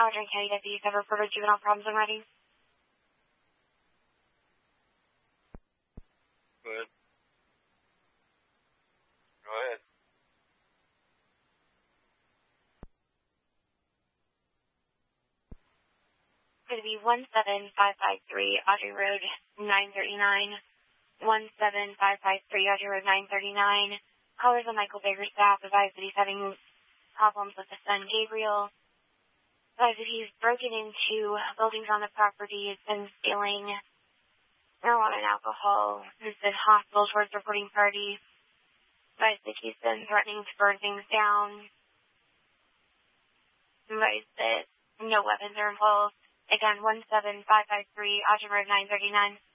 Aldrin County deputies have reported juvenile problems already. Good. Go ahead. Going to be 17553 Audrey Road 939. 17553 Audrey Road 939. Callers on Michael Baker's staff advised that he's having problems with his son Gabriel. Advised that he's broken into buildings on the property, has been stealing marijuana and alcohol, has been hostile towards reporting parties. Advised that he's been threatening to burn things down. Advised that no weapons are involved. Again, 17553 Audrey Road 939.